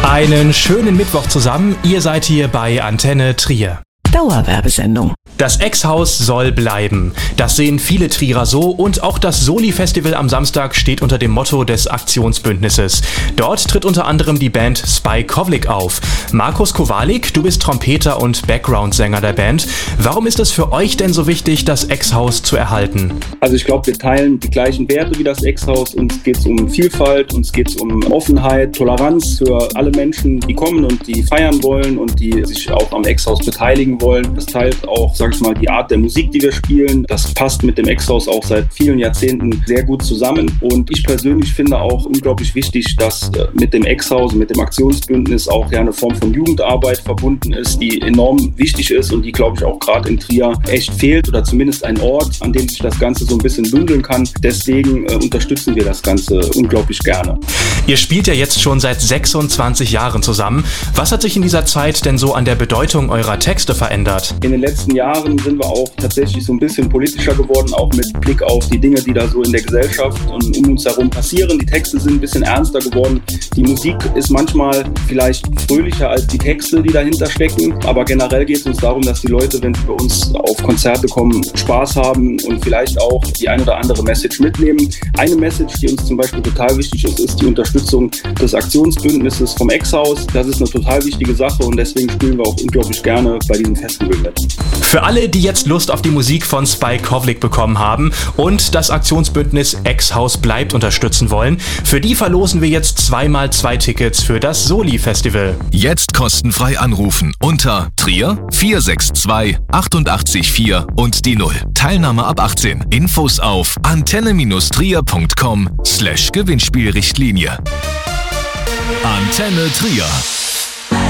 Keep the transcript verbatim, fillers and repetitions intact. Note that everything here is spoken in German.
Einen schönen Mittwoch zusammen. Ihr seid hier bei Antenne Trier. Dauerwerbesendung. Das Ex-Haus soll bleiben. Das sehen viele Trierer so und auch das Soli-Festival am Samstag steht unter dem Motto des Aktionsbündnisses. Dort tritt unter anderem die Band Spykovlik auf. Markus Kowalik, du bist Trompeter und Background-Sänger der Band. Warum ist es für euch denn so wichtig, das Ex-Haus zu erhalten? Also ich glaube, wir teilen die gleichen Werte wie das Ex-Haus. Uns geht es um Vielfalt, uns geht es um Offenheit, Toleranz für alle Menschen, die kommen und die feiern wollen und die sich auch am Ex-Haus beteiligen wollen. Das teilt auch, sag ich mal, die Art der Musik, die wir spielen. Das passt mit dem Ex-Haus auch seit vielen Jahrzehnten sehr gut zusammen. Und ich persönlich finde auch unglaublich wichtig, dass mit dem Ex-Haus, mit dem Aktionsbündnis auch ja eine Form von Jugendarbeit verbunden ist, die enorm wichtig ist und die, glaube ich, auch gerade in Trier echt fehlt oder zumindest ein Ort, an dem sich das Ganze so ein bisschen bündeln kann. Deswegen äh, unterstützen wir das Ganze unglaublich gerne. Ihr spielt ja jetzt schon seit sechsundzwanzig Jahren zusammen. Was hat sich in dieser Zeit denn so an der Bedeutung eurer Texte verändert? In den letzten Jahren sind wir auch tatsächlich so ein bisschen politischer geworden, auch mit Blick auf die Dinge, die da so in der Gesellschaft und um uns herum passieren. Die Texte sind ein bisschen ernster geworden. Die Musik ist manchmal vielleicht fröhlicher als die Texte, die dahinter stecken. Aber generell geht es uns darum, dass die Leute, wenn sie bei uns auf Konzerte kommen, Spaß haben und vielleicht auch die ein oder andere Message mitnehmen. Eine Message, die uns zum Beispiel total wichtig ist, ist die Unterstützung des Aktionsbündnisses vom Ex-Haus. Das ist eine total wichtige Sache und deswegen spielen wir auch unglaublich gerne bei diesem Festival mit. Für alle, die jetzt Lust auf die Musik von Spykovlik bekommen haben und das Aktionsbündnis Ex-Haus bleibt unterstützen wollen, für die verlosen wir jetzt zweimal zwei Tickets für das Soli-Festival. Jetzt kostenfrei anrufen unter Trier vier sechs zwei achtundachtzig vier und die null. Teilnahme ab achtzehn. Infos auf antenne-trier punkt com slash Gewinnspielrichtlinie. Antenne Trier.